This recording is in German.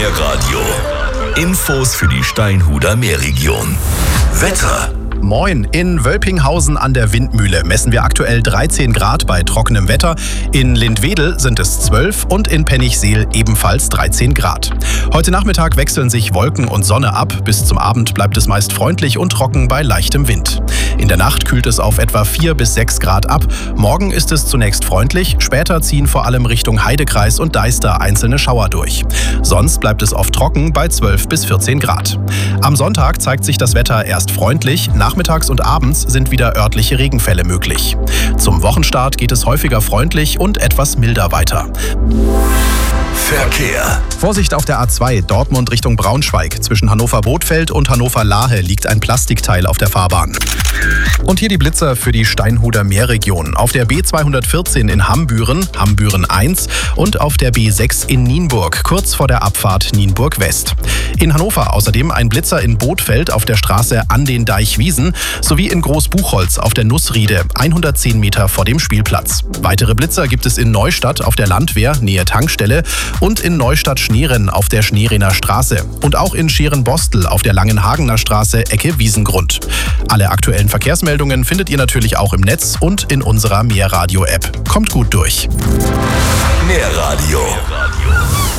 Meerradio. Infos für die Steinhuder Meerregion. Wetter. Moin, in Wölpinghausen an der Windmühle messen wir aktuell 13 Grad bei trockenem Wetter. In Lindwedel sind es 12 und in Pennigseel ebenfalls 13 Grad. Heute Nachmittag wechseln sich Wolken und Sonne ab. Bis zum Abend bleibt es meist freundlich und trocken bei leichtem Wind. In der Nacht kühlt es auf etwa 4 bis 6 Grad ab. Morgen ist es zunächst freundlich, später ziehen vor allem Richtung Heidekreis und Deister einzelne Schauer durch. Sonst bleibt es oft trocken bei 12 bis 14 Grad. Am Sonntag zeigt sich das Wetter erst freundlich, nachmittags und abends sind wieder örtliche Regenfälle möglich. Zum Wochenstart geht es häufiger freundlich und etwas milder weiter. Verkehr. Vorsicht auf der A2 Dortmund Richtung Braunschweig. Zwischen Hannover-Bothfeld und Hannover-Lahe liegt ein Plastikteil auf der Fahrbahn. Und hier die Blitzer für die Steinhuder Meerregion. Auf der B214 in Hambüren, Hambüren 1 und auf der B6 in Nienburg, kurz vor der Abfahrt Nienburg West. In Hannover außerdem ein Blitzer in Bothfeld auf der Straße an den Deichwiesen sowie in Großbuchholz auf der Nussriede, 110 Meter vor dem Spielplatz. Weitere Blitzer gibt es in Neustadt auf der Landwehr, Nähe Tankstelle und in Neustadt-Schneeren auf der Schneerener Straße und auch in Scheren-Bostel auf der Langenhagener Straße, Ecke Wiesengrund. Alle aktuellen Verkehrsmeldungen findet ihr natürlich auch im Netz und in unserer Meerradio-App. Kommt gut durch. Meerradio.